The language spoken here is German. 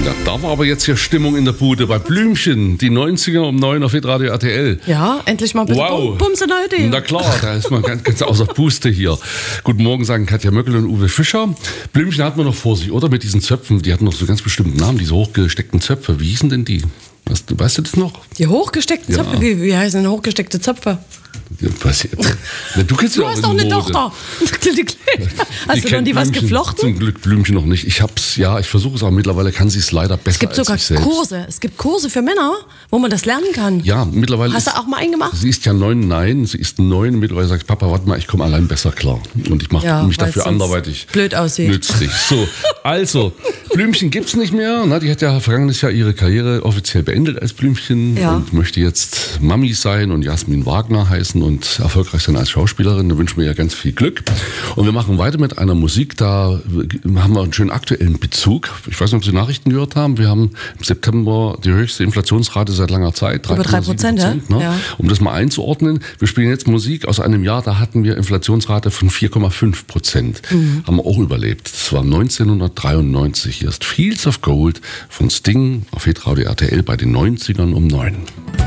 Ja, da war aber jetzt hier Stimmung in der Bude bei Blümchen, die 90er um 9 auf Hitradio RTL. Ja, endlich mal ein bisschen Wow. Bumse heute. Na klar, da ist man ganz außer Puste hier. Guten Morgen sagen Katja Möckel und Uwe Fischer. Blümchen hat man noch vor sich, oder? Mit diesen Zöpfen, die hatten noch so ganz bestimmten Namen, diese hochgesteckten Zöpfe. Wie hießen denn die? Weißt du das noch? Die hochgesteckten Zöpfe? Wie heißen denn hochgesteckte Zöpfe? Na, du kennst Du hast doch eine Tochter. Hast du dann die was geflochten? Zum Glück Blümchen noch nicht. Ich versuche es auch. Mittlerweile kann sie es leider besser Es gibt sogar als ich selbst. Kurse. Es gibt Kurse für Männer, wo man das lernen kann. Ja, mittlerweile. Hast du auch mal einen gemacht? Sie ist ja 9, nein, sie ist 9. Mittlerweile sagt Papa, warte mal, ich komme allein besser klar. Und ich mache mich weil dafür es anderweitig blöd aussieht. nützlich. So, also, Blümchen gibt's nicht mehr. Na, die hat ja vergangenes Jahr ihre Karriere offiziell beendet als Blümchen und möchte jetzt Mami sein und Jasmin Wagner heißen und erfolgreich sein als Schauspielerin. Da wünschen wir ihr ganz viel Glück. Und wir machen weiter mit einer Musik, da haben wir einen schönen aktuellen Bezug. Ich weiß nicht, ob Sie Nachrichten gehört haben. Wir haben im September die höchste Inflationsrate seit langer Zeit. Über 3%, ne? Ja. Um das mal einzuordnen, wir spielen jetzt Musik aus einem Jahr, da hatten wir Inflationsrate von 4,5%. Haben wir auch überlebt. Das war 1993. Hier ist Fields of Gold von Sting auf Hitradio RTL bei den 90ern um 9.